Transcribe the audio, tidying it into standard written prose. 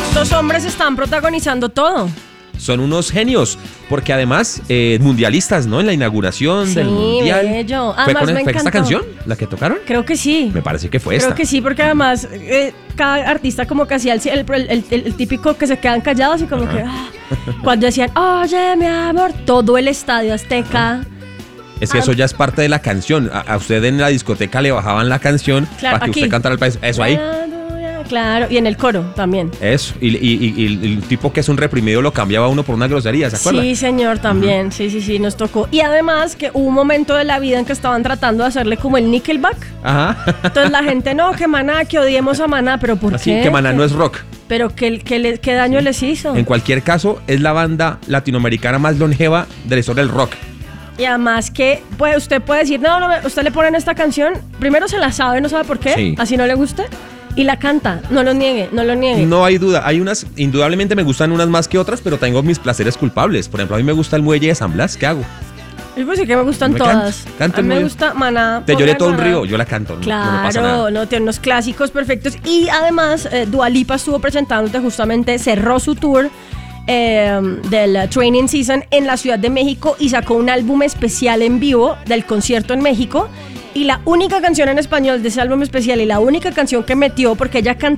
Estos hombres están protagonizando todo. Son unos genios, porque además mundialistas, ¿no? En la inauguración del mundial. Bello. ¿Fue Además, me esta encantó. canción la que tocaron? Creo que sí. Me parece que fue Creo esta. que sí, porque además cada artista como que hacía el típico que se quedan callados y como que cuando decían, oye mi amor, todo el estadio Azteca. Es que eso ya es parte de la canción. A usted en la discoteca le bajaban la canción para que aquí. usted cantara el país. Eso ahí. Claro, y en el coro también. Eso. Y el tipo que es un reprimido lo cambiaba uno por una grosería, ¿se acuerda? Sí, señor, también. Sí, nos tocó. Y además que hubo un momento de la vida en que estaban tratando de hacerle como el Nickelback. Ajá. Entonces la gente, no, que Maná, que odiemos a Maná, pero ¿por Así qué? que Maná no es rock. Pero ¿qué daño les hizo? En cualquier caso, es la banda latinoamericana más longeva de la historia del rock. Y además que usted puede decir, no, usted le ponen esta canción, primero se la sabe, no sabe por qué, Sí. así no le guste, y la canta, no lo niegue. No hay duda, hay unas, indudablemente me gustan unas más que otras, pero tengo mis placeres culpables. Por ejemplo, a mí me gusta el Muelle de San Blas, ¿qué hago? Yo pues sí que me gustan Me todas. canto A mí me muy- gusta Maná. Te lloré ponga todo un Maná. río, yo la canto, no me pasa Claro, nada. no, tiene unos clásicos perfectos. Y además, Dua Lipa estuvo presentándote justamente, cerró su tour del Training Season en la Ciudad de México y sacó un álbum especial en vivo del concierto en México. Y la única canción en español de ese álbum especial y la única canción que metió, porque ella canta